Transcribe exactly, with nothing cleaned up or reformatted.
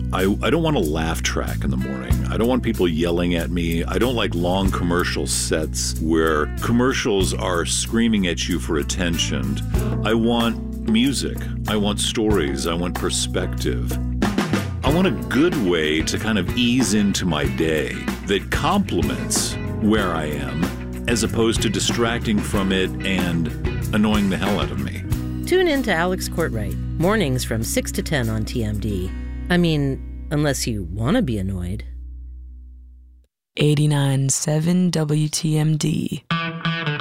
I, I don't want a laugh track in the morning. I don't want people yelling at me. I don't like long commercial sets where commercials are screaming at you for attention. I want music. I want stories. I want perspective. I want a good way to kind of ease into my day that complements where I am as opposed to distracting from it and annoying the hell out of me. Tune in to Alex Courtwright, mornings from six to ten on T M D. I mean, unless you want to be annoyed. eighty-nine point seven W T M D.